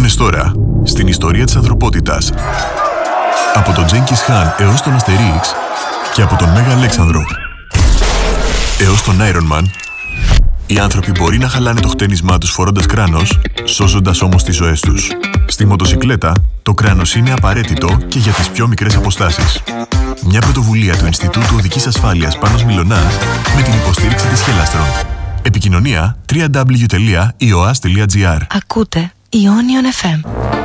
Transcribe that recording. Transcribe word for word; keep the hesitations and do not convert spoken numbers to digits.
Αιώνες τώρα, στην ιστορία της ανθρωπότητας. Από τον Τζένκις Χάν έως τον Αστερίξ και από τον Μέγα Αλέξανδρο έως τον Iron Man, οι άνθρωποι μπορεί να χαλάνε το χτένισμά τους φορώντας κράνος, σώζοντας όμως τις ζωές τους. Στη μοτοσικλέτα, το κράνος είναι απαραίτητο και για τις πιο μικρές αποστάσεις. Μια πρωτοβουλία του Ινστιτούτου Οδικής Ασφάλειας Πάνος Μιλωνάς με την υποστήριξη της Χελάστρον. Επικοινωνία double-u double-u double-u τελεία ι ο ας τελεία τζι άρ. Ακούτε Ionion εφ εμ.